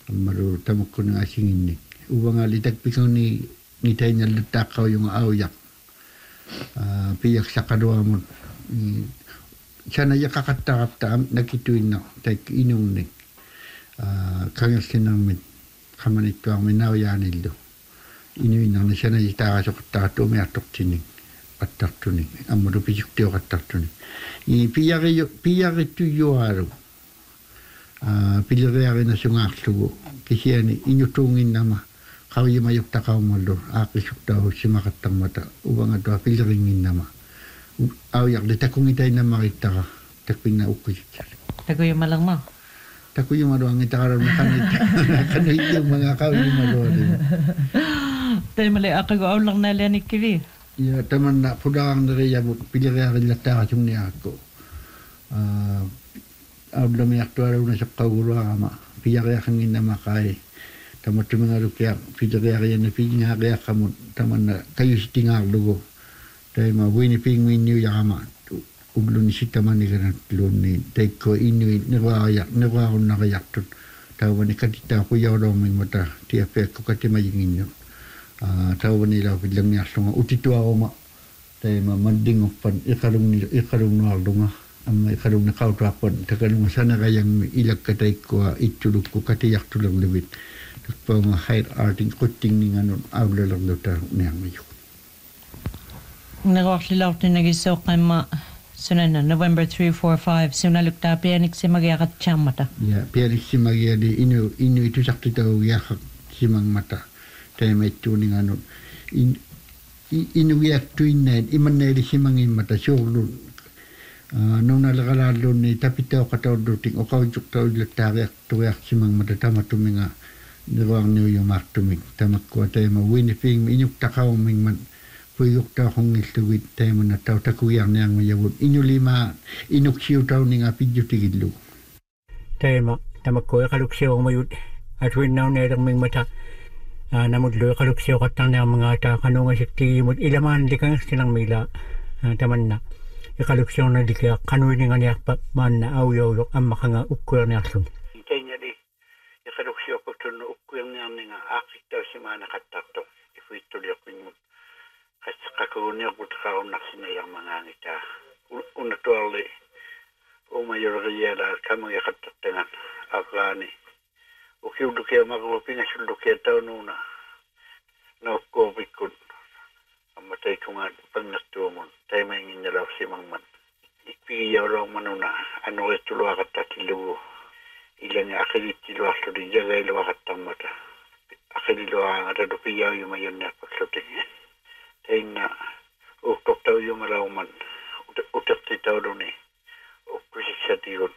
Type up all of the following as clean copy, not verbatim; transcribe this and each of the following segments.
Maru tamukko ng asingin. Uwang alitagpikaw ni tayo na latakaw yung auyak. Piyak sa kadwa mo. Sana ya kakata-kata nakituin na tayo inong ni. Kangas kinamit. Kamanit ko ang minawayanil do. Inuin na sana itaka sa katato may atok tinig. Atak tunig. Amaro pisik tiyo katak tunig. Piyari tuyo araw. Pilirari na sungaksugo. Kasi yan, inyutungin naman. Kau yung mayok takaw malo. Akisok daw si makatang mata. Uwang ato, piliringin naman. Ayak, di takong itay na makita ka. Takping na ukoy. Tago yung malang mo? Tako yung malo ang itakaram na kanita. Kanit yung mga kau yung malo. Tayo mali, ako go lang na liyan ikiwi. Ya, taman na, pudang na rin yung pilirari lata yung niya ako. Abla may aktuaraw na sa kaguro ama. Piyakaya kang ina makay. Tamat yung mga rukya. Piyakaya na piyakaya kamot. Taman na kayo si tingak lugo. Tayo mawini pingwin niyo yung ama. Ublo ni si taman ni ganat lun ni. Tayo ko inuit. Nagayak nakayak tun. Tawa ni katita ko yaw daw may mata. Tiapek ko katimayingin yun. Tawa nila biglang niya sunga. Utito ako ma. Tayo mamanding upan. Ikarong naldo nga. Ang ikarong nakautapon, tagalong sana kayang ilag katay ko, itulog ko, katiyak tulang labit. Tapos pa mga higher arting kuting ni nga nun, awla lang daw tarong niyang ngayon. Nagawak sila ako nagisok kay sunan na, November 3, 4, 5, sunalukta, pianik si magyakat siyang mata. Ya, pianik si magyali, inu ito sakto daw yakak si mang mata. Tayo may tuning nga nun. Inuyak tuin na, iman na si mangin mata, sure nung nalakalalo ni tapitaw kataw duting o kaujok taw latari tuyak si mang madatama tuminga niwang niyo yung martumig tamak ko tayo mawiniping inyuk takaw ming man puyok taw kong istuwit tayo man nataw takuyang niyang mayawod inyo lima inuksiw taw ni nga pidyo tigidlo tayo ma tamak ko kaluksiw ang mayud at win now nerang ming mata namudlo kaluksiw katang na mga ta kanunga sikti mud ilaman di kang silang mila taman na ikaluksyon na di kaya kanuin nga niya pa man na awyo ang makanga ukwer niya sun. Kaya niya di, ikaluksyon ko ito na ukwer niya nga akit daw si mga nakatato. Ituloy ako yung kasi kakunin ako takaroon na sinayang mga ngita. Una tuwali, umayor kaya la kamang ikatatangan. Akani, ukiw kaya makulupin na siya kaya tao nuna. Na ukobit ko. Matay ko nga pag nagtumon, tayo may nginalaw si Mangman. Ipiyaw raw manuna, ano ito luwakat at iluwo. Ilan nga akilit iluwak to di jagay luwakat tamata. Akilit luwakat at dupiyaw yung mayon na pagsuting. Tayo na, uktok tayo yung malawman. Utak titaw doon eh. Ukusik sa tiyod.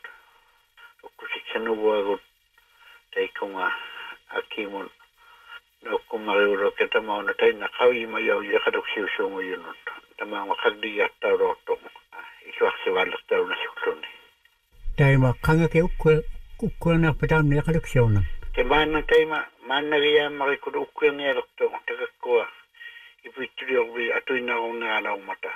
Ukusik sa nuwagot. Tayo ko nga, akimon. No kung mariuro kita mau na tayo nakawi mayaw ya kadok siuso mo yun. Tamang makagdiyat tayo rotong. Isuak si walak tayo na siuso ni. Tayo makanga kayo ukwer na pataw na kadok siyaw na. Kaya man na tayo man na riya makikud ukwer niya rotong. Tagak ko ipituloy ako atoy na akong naalaw mata.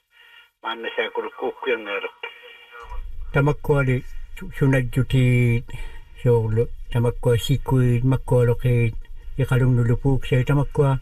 Man na siya kudok ukwer niya rotong. Tamak ko ali sunad juti so tamak ko sikuid makolo kay ikalong nulupuk siya tamak ko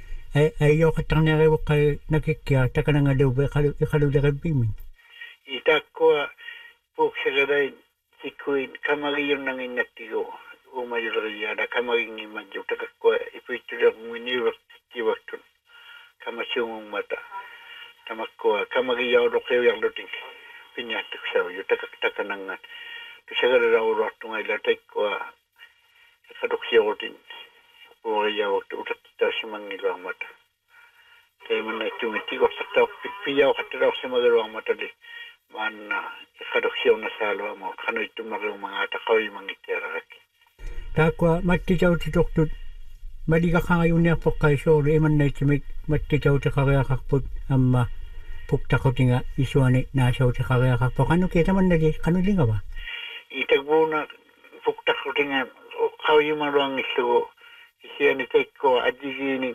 ayaw katang narawa kay nakikya taka na nga daw ikalong larabimin. Itak ko puk siya gaday si Queen kamariyon nang inatiyo umayo riyada kamaring imadyo takak ko ipituloy ang miniwak tiwak kamasyong mata tamak ko kamariyaw do kayo yung luting pinyatok siya yung takak nang to siya gaday raw rato nga ilatay ko kadok siya ko din Puri waktu udah kita semang iluang mata. Kaya mana cuma tiga sektor pipiau kata dah semang iluang mata di mana kadok siau nasalo mau kanu itu maru mangata kau yang mangitera lagi. Takwa mati jauh titok tu madi ka ngayon niya po kay so eman na chimik mati jauh ta kaya kakput amma pukta ko tinga isuani na siya ta kaya kakpo kanu kita man lagi kanu linga ba? Itagbo na pukta ko tinga kau yang maruang isu siya ni ko adigini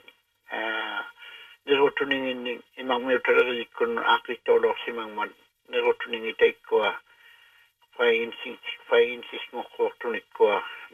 nirotuning ni imang may talaga ikon akito lo si mangman nirotuning ko fa insis mo ko tunik ko